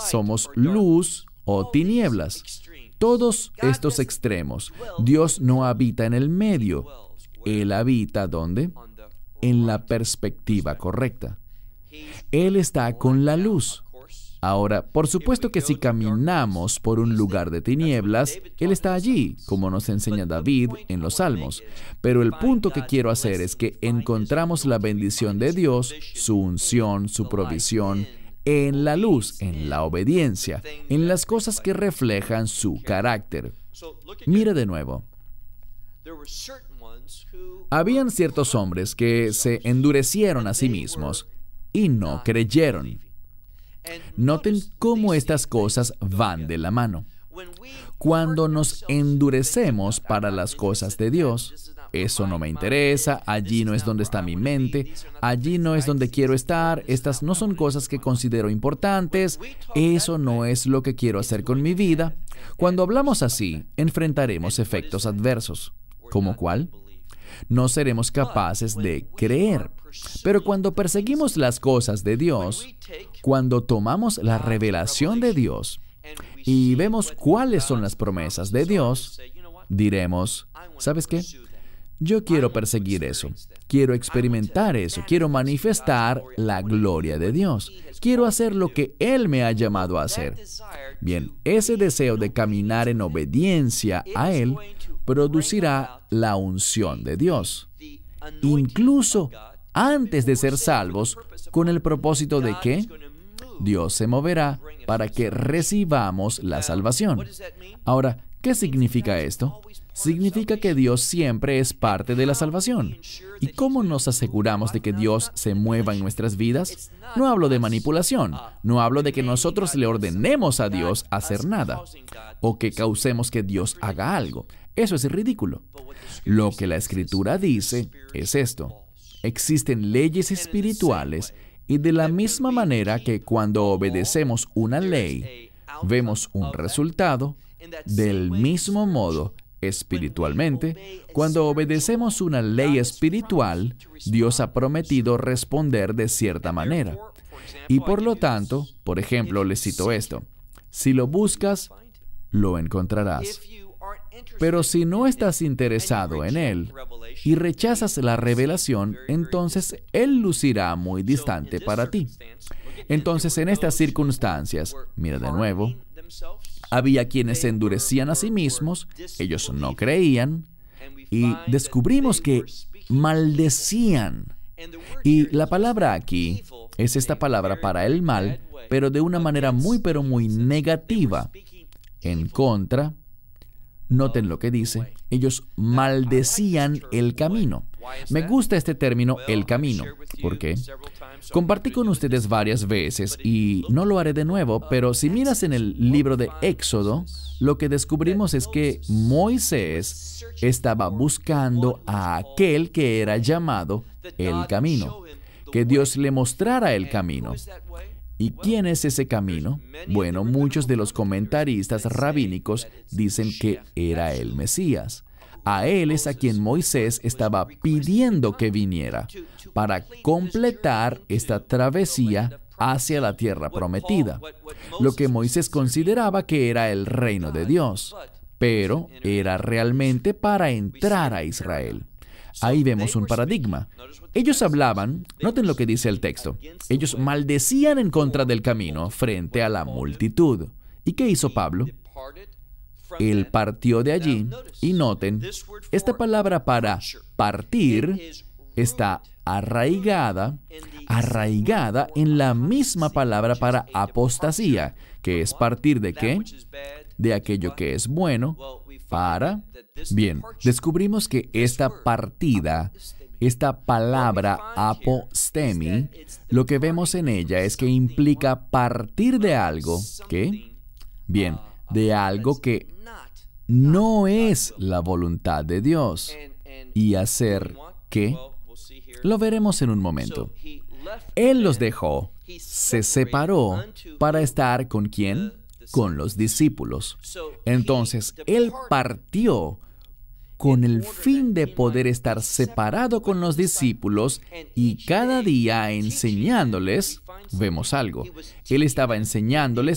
somos luz o tinieblas. Todos estos extremos. Dios no habita en el medio. Él habita ¿dónde? En la perspectiva correcta. Él está con la luz. Ahora, por supuesto que si caminamos por un lugar de tinieblas, Él está allí, como nos enseña David en los Salmos. Pero el punto que quiero hacer es que encontramos la bendición de Dios, su unción, su provisión, en la luz, en la obediencia, en las cosas que reflejan su carácter. Mire de nuevo. Habían ciertos hombres que se endurecieron a sí mismos y no creyeron. Noten cómo estas cosas van de la mano. Cuando nos endurecemos para las cosas de Dios, eso no me interesa, allí no es donde está mi mente, allí no es donde quiero estar, estas no son cosas que considero importantes, eso no es lo que quiero hacer con mi vida. Cuando hablamos así, enfrentaremos efectos adversos. ¿Cómo cuál? No seremos capaces de creer. Pero cuando perseguimos las cosas de Dios, cuando tomamos la revelación de Dios y vemos cuáles son las promesas de Dios, diremos, ¿sabes qué? Yo quiero perseguir eso, quiero experimentar eso, quiero manifestar la gloria de Dios, quiero hacer lo que Él me ha llamado a hacer. Bien, ese deseo de caminar en obediencia a Él producirá la unción de Dios, incluso antes de ser salvos, con el propósito de que Dios se moverá para que recibamos la salvación. Ahora, ¿qué significa esto? Significa que Dios siempre es parte de la salvación. ¿Y cómo nos aseguramos de que Dios se mueva en nuestras vidas? No hablo de manipulación, no hablo de que nosotros le ordenemos a Dios hacer nada, o que causemos que Dios haga algo. Eso es ridículo. Lo que la Escritura dice es esto. Existen leyes espirituales y de la misma manera que cuando obedecemos una ley, vemos un resultado, del mismo modo, espiritualmente, cuando obedecemos una ley espiritual, Dios ha prometido responder de cierta manera. Y por lo tanto, por ejemplo, les cito esto, si lo buscas, lo encontrarás. Pero si no estás interesado en Él y rechazas la revelación, entonces Él lucirá muy distante para ti. Entonces, en estas circunstancias, mira de nuevo, había quienes se endurecían a sí mismos, ellos no creían, y descubrimos que maldecían. Y la palabra aquí es esta palabra para el mal, pero de una manera muy negativa, en contra. Noten lo que dice. Ellos maldecían el camino. Me gusta este término, el camino. ¿Por qué? Compartí con ustedes varias veces y no lo haré de nuevo, pero si miras en el libro de Éxodo, lo que descubrimos es que Moisés estaba buscando a aquel que era llamado el camino, que Dios le mostrara el camino. ¿Y quién es ese camino? Bueno, muchos de los comentaristas rabínicos dicen que era el Mesías. A él es a quien Moisés estaba pidiendo que viniera para completar esta travesía hacia la tierra prometida, lo que Moisés consideraba que era el reino de Dios, pero era realmente para entrar a Israel. Ahí vemos un paradigma. Ellos hablaban, noten lo que dice el texto, ellos maldecían en contra del camino frente a la multitud. ¿Y qué hizo Pablo? Él partió de allí, y noten, esta palabra para partir está arraigada en la misma palabra para apostasía, que es partir ¿de qué? De aquello que es bueno para... Bien, descubrimos que esta partida, esta palabra apostemi, lo que vemos en ella es que implica partir de algo, ¿qué? Bien, de algo que no es la voluntad de Dios. ¿Y hacer qué? Lo veremos en un momento. Él los dejó, se separó para estar ¿con quién? Con los discípulos. Entonces, Él partió con el fin de poder estar separado con los discípulos y cada día enseñándoles, vemos algo. Él estaba enseñándoles